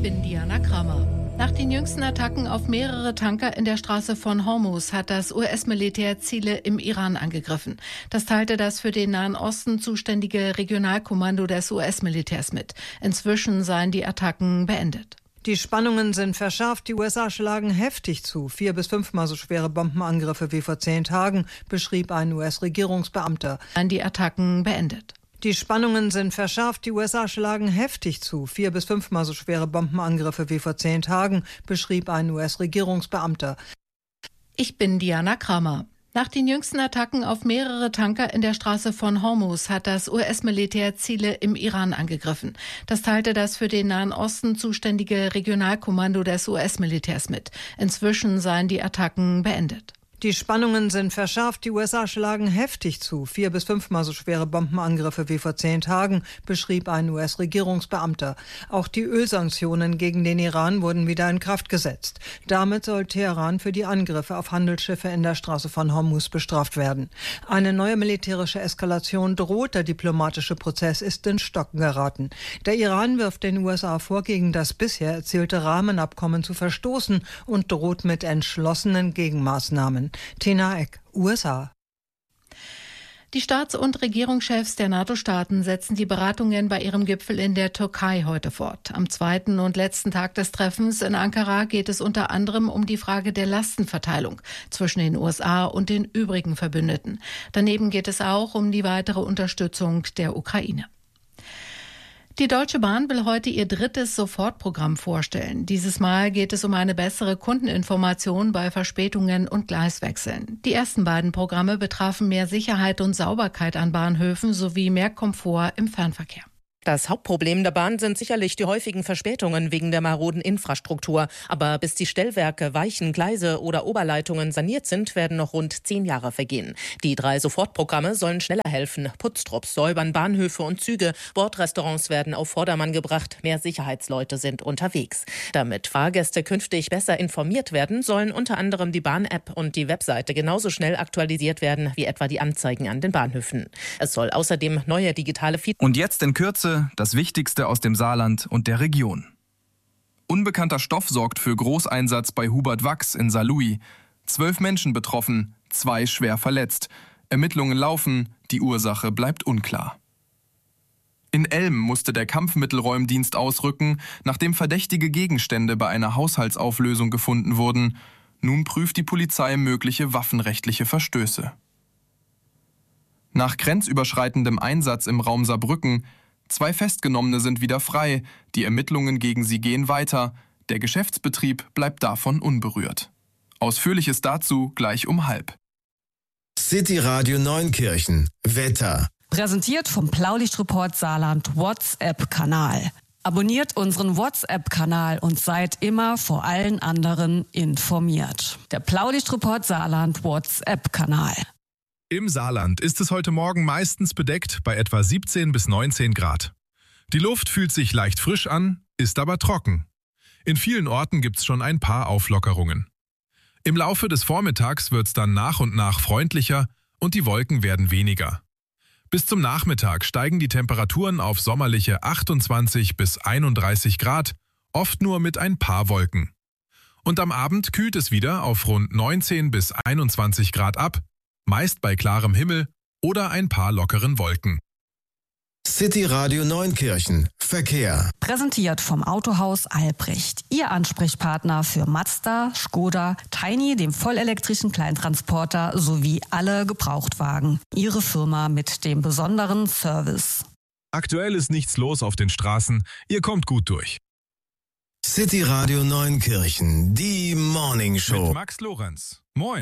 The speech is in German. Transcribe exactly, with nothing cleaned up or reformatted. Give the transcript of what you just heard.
bin Diana Kramer. Nach den jüngsten Attacken auf mehrere Tanker in der Straße von Hormuz hat das U S-Militär Ziele im Iran angegriffen. Das teilte das für den Nahen Osten zuständige Regionalkommando des U S-Militärs mit. Inzwischen seien die Attacken beendet. Die Spannungen sind verschärft. Die U S A schlagen heftig zu. Vier bis fünfmal so schwere Bombenangriffe wie vor zehn Tagen, beschrieb ein U S-Regierungsbeamter. Die Attacken beendet. Die Spannungen sind verschärft. Die U S A schlagen heftig zu. Vier bis fünfmal so schwere Bombenangriffe wie vor zehn Tagen, beschrieb ein U S-Regierungsbeamter. Ich bin Diana Kramer. Nach den jüngsten Attacken auf mehrere Tanker in der Straße von Hormuz hat das U S-Militär Ziele im Iran angegriffen. Das teilte das für den Nahen Osten zuständige Regionalkommando des U S-Militärs mit. Inzwischen seien die Attacken beendet. Die Spannungen sind verschärft. Die U S A schlagen heftig zu. Vier bis fünfmal so schwere Bombenangriffe wie vor zehn Tagen, beschrieb ein U S-Regierungsbeamter. Auch die Ölsanktionen gegen den Iran wurden wieder in Kraft gesetzt. Damit soll Teheran für die Angriffe auf Handelsschiffe in der Straße von Hormuz bestraft werden. Eine neue militärische Eskalation droht. Der diplomatische Prozess ist ins Stocken geraten. Der Iran wirft den U S A vor, gegen das bisher erzielte Rahmenabkommen zu verstoßen und droht mit entschlossenen Gegenmaßnahmen. Tina Eck, U S A. Die Staats- und Regierungschefs der NATO-Staaten setzen die Beratungen bei ihrem Gipfel in der Türkei heute fort. Am zweiten und letzten Tag des Treffens in Ankara geht es unter anderem um die Frage der Lastenverteilung zwischen den U S A und den übrigen Verbündeten. Daneben geht es auch um die weitere Unterstützung der Ukraine. Die Deutsche Bahn will heute ihr drittes Sofortprogramm vorstellen. Dieses Mal geht es um eine bessere Kundeninformation bei Verspätungen und Gleiswechseln. Die ersten beiden Programme betrafen mehr Sicherheit und Sauberkeit an Bahnhöfen sowie mehr Komfort im Fernverkehr. Das Hauptproblem der Bahn sind sicherlich die häufigen Verspätungen wegen der maroden Infrastruktur. Aber bis die Stellwerke, Weichen, Gleise oder Oberleitungen saniert sind, werden noch rund zehn Jahre vergehen. Die drei Sofortprogramme sollen schneller helfen. Putztrupps säubern Bahnhöfe und Züge. Bordrestaurants werden auf Vordermann gebracht. Mehr Sicherheitsleute sind unterwegs. Damit Fahrgäste künftig besser informiert werden, sollen unter anderem die Bahn-App und die Webseite genauso schnell aktualisiert werden wie etwa die Anzeigen an den Bahnhöfen. Es soll außerdem neue digitale Feed- Und jetzt in Kürze das Wichtigste aus dem Saarland und der Region. Unbekannter Stoff sorgt für Großeinsatz bei Hubert Wachs in Saarlouis. Zwölf Menschen betroffen, zwei schwer verletzt. Ermittlungen laufen, die Ursache bleibt unklar. In Elm musste der Kampfmittelräumdienst ausrücken, nachdem verdächtige Gegenstände bei einer Haushaltsauflösung gefunden wurden. Nun prüft die Polizei mögliche waffenrechtliche Verstöße. Nach grenzüberschreitendem Einsatz im Raum Saarbrücken Zwei Festgenommene sind wieder frei, die Ermittlungen gegen sie gehen weiter, der Geschäftsbetrieb bleibt davon unberührt. Ausführliches dazu gleich um halb. City Radio Neunkirchen, Wetter. Präsentiert vom Blaulichtreport Saarland WhatsApp-Kanal. Abonniert unseren WhatsApp-Kanal und seid immer vor allen anderen informiert. Der Blaulichtreport Saarland WhatsApp-Kanal. Im Saarland ist es heute Morgen meistens bedeckt bei etwa siebzehn bis neunzehn Grad. Die Luft fühlt sich leicht frisch an, ist aber trocken. In vielen Orten gibt es schon ein paar Auflockerungen. Im Laufe des Vormittags wird es dann nach und nach freundlicher und die Wolken werden weniger. Bis zum Nachmittag steigen die Temperaturen auf sommerliche achtundzwanzig bis einunddreißig Grad, oft nur mit ein paar Wolken. Und am Abend kühlt es wieder auf rund neunzehn bis einundzwanzig Grad ab, meist bei klarem Himmel oder ein paar lockeren Wolken. City Radio Neunkirchen, Verkehr. Präsentiert vom Autohaus Albrecht. Ihr Ansprechpartner für Mazda, Skoda, Tiny, dem vollelektrischen Kleintransporter sowie alle Gebrauchtwagen. Ihre Firma mit dem besonderen Service. Aktuell ist nichts los auf den Straßen, ihr kommt gut durch. City Radio Neunkirchen, die Morning Show. Mit Max Lorenz. Moin.